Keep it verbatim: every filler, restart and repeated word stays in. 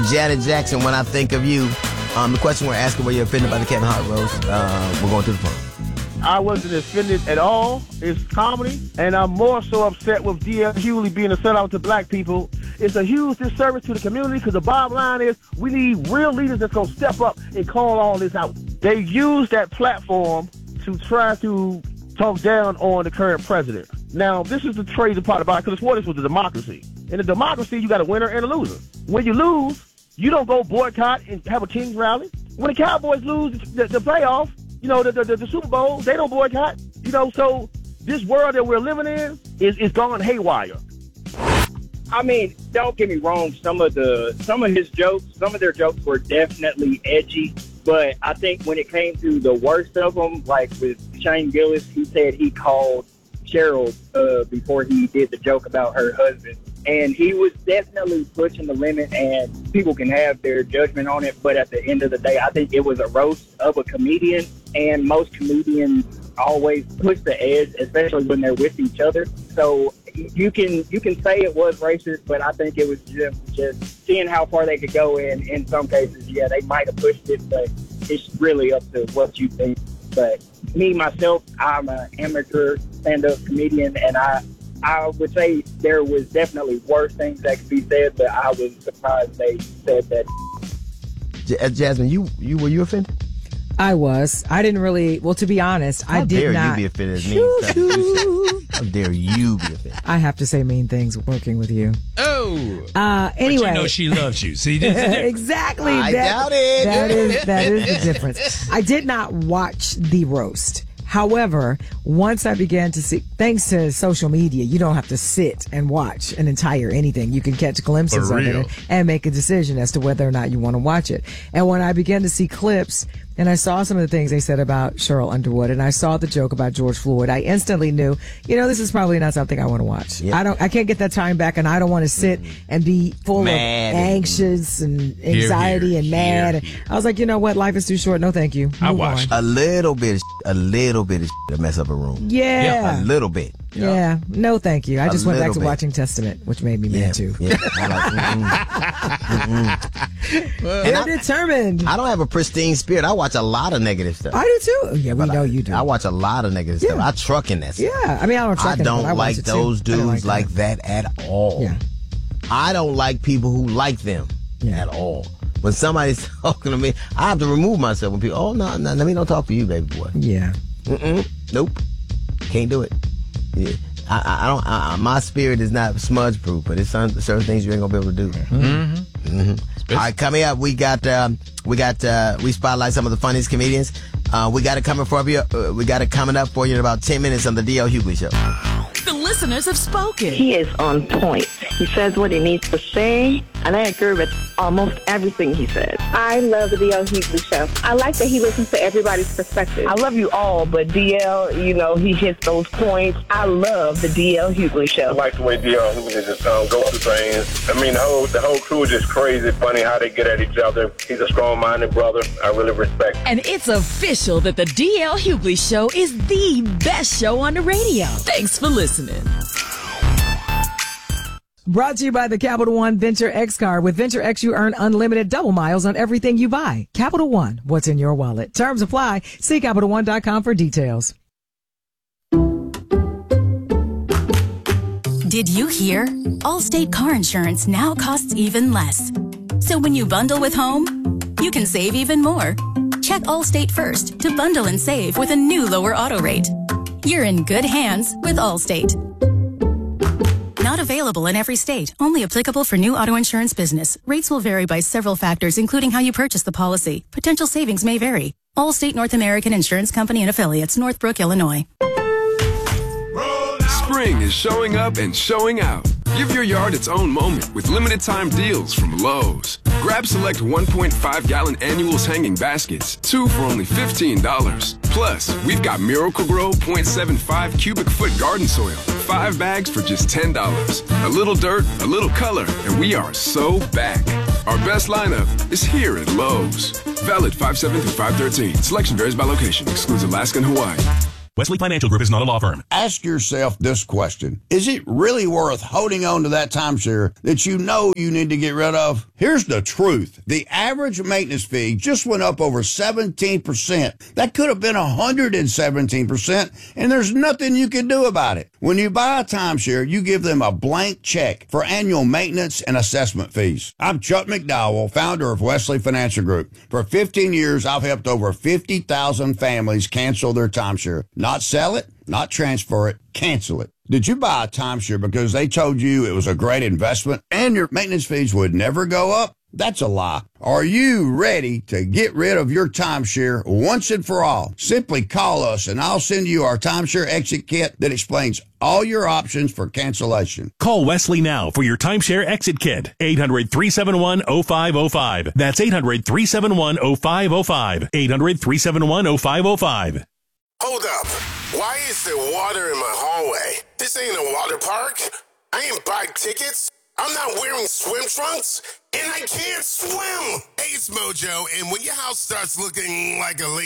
Janet Jackson, When I Think of You. Um, the question we're asking, were you offended by the Kevin Hart roast? Uh, we're going to the phone. I wasn't offended at all. It's comedy. And I'm more so upset with D L Hughley being a sellout to black people. It's a huge disservice to the community because the bottom line is we need real leaders that's going to step up and call all this out. They use that platform to try to talk down on the current president. Now, this is the crazy part about it because what is with the democracy. In a democracy, you got a winner and a loser. When you lose, you don't go boycott and have a King's rally. When the Cowboys lose the, the playoff, you know, the, the, the Super Bowl, they don't boycott. You know, so this world that we're living in is, is gone haywire. I mean, don't get me wrong. Some of the some of his jokes, some of their jokes were definitely edgy. But I think when it came to the worst of them, like with Shane Gillis, he said he called Cheryl uh, before he did the joke about her husband. And he was definitely pushing the limit, and people can have their judgment on it. But at the end of the day, I think it was a roast of a comedian, and most comedians always push the edge, especially when they're with each other. So you can you can say it was racist, but I think it was just, just seeing how far they could go. And in some cases, yeah, they might have pushed it, but it's really up to what you think. But me, myself, I'm an amateur stand-up comedian, and I I would say there was definitely worse things that could be said, but I was surprised they said that. J- Jasmine, you, you were you offended? I was. I didn't really. Well, to be honest, How I did dare not. you be offended as mean stuff as you say? How dare you be offended? I have to say mean things working with you. Oh. Uh, anyway, but you know she loves you. See, this is different. Exactly. I that, doubt it. That is that is the difference. I did not watch the roast. However, once I began to see, thanks to social media, you don't have to sit and watch an entire anything. You can catch glimpses For of real. it and make a decision as to whether or not you want to watch it. And when I began to see clips and I saw some of the things they said about Cheryl Underwood and I saw the joke about George Floyd, I instantly knew, you know, this is probably not something I want to watch. Yep. I don't, I can't get that time back, and I don't want to sit and be full Mad of and- anxious and anxiety here, and mad. here, here. I was like, you know what? Life is too short. No, thank you. I Move watched on. A little bit, of sh- a little bit of sh- to mess up a room. Yeah. A little bit. Yeah. No, thank you. I A just went back little to bit. watching Testament, which made me Yeah, mad too. yeah. I'm like, mm-mm, mm-mm. They're And I, determined. I don't have a pristine spirit. I watch a lot of negative stuff. I do too. Yeah, we But know I, you do. I watch a lot of negative Yeah. stuff. I truck in that stuff. Yeah, I mean, I don't. I track it, don't but I watch like it too. those I don't dudes like that. that at all. Yeah. I don't like people who like them Yeah. at all. When somebody's talking to me, I have to remove myself when people, oh, no, no, let me don't talk to you, baby boy. Yeah. Mm-mm, nope. Can't do it. Yeah. I, I, I don't. I, my spirit is not smudge proof, but it's some, certain things you ain't gonna be able to do. Mm-hmm. Mm-hmm. All right, coming up, we got um, we got uh, we spotlight some of the funniest comedians. Uh, we got it coming for you. Uh, we got it coming up for you in about ten minutes on the D L Hughley Show. The listeners have spoken. He is on point. He says what he needs to say, and I agree with almost everything he says. I love the D L Hughley Show. I like that he listens to everybody's perspective. I love you all, but D L, you know, he hits those points. I love the D L Hughley Show. I like the way D L Hughley just um, goes through things. I mean, the whole the whole crew is just crazy, funny how they get at each other. He's a strong-minded brother. I really respect him. And it's official that the D L Hughley Show is the best show on the radio. Thanks for listening. Brought to you by the Capital One Venture X card. With Venture X, you earn unlimited double miles on everything you buy. Capital One, what's in your wallet? Terms apply. See Capital One dot com for details. Did you hear? Allstate car insurance now costs even less. So when you bundle with home, you can save even more. Check Allstate first to bundle and save with a new lower auto rate. You're in good hands with Allstate. Not available in every state. Only applicable for new auto insurance business. Rates will vary by several factors, including how you purchase the policy. Potential savings may vary. Allstate North American Insurance Company and Affiliates, Northbrook, Illinois. Spring is showing up and showing out. Give your yard its own moment with limited time deals from Lowe's. Grab select one point five gallon annuals hanging baskets, two for only fifteen dollars. Plus, we've got Miracle-Gro zero point seven five cubic foot garden soil, five bags for just ten dollars. A little dirt, a little color, and we are so back. Our best lineup is here at Lowe's. Valid five seven through five thirteen. Selection varies by location. Excludes Alaska and Hawaii. Wesley Financial Group is not a law firm. Ask yourself this question. Is it really worth holding on to that timeshare that you know you need to get rid of? Here's the truth. The average maintenance fee just went up over seventeen percent. That could have been one hundred seventeen percent, and there's nothing you can do about it. When you buy a timeshare, you give them a blank check for annual maintenance and assessment fees. I'm Chuck McDowell, founder of Wesley Financial Group. For fifteen years, I've helped over fifty thousand families cancel their timeshare. Not sell it, not transfer it, cancel it. Did you buy a timeshare because they told you it was a great investment and your maintenance fees would never go up? That's a lie. Are you ready to get rid of your timeshare once and for all? Simply call us and I'll send you our timeshare exit kit that explains all your options for cancellation. Call Wesley now for your timeshare exit kit. eight hundred, three seven one, oh five oh five. That's eight hundred, three seven one, oh five oh five. eight hundred, three seven one, oh five oh five. Hold up. Why is there water in my hallway? This ain't a water park. I ain't buy tickets. I'm not wearing swim trunks, and I can't swim. Hey, it's Mojo, and when your house starts looking like a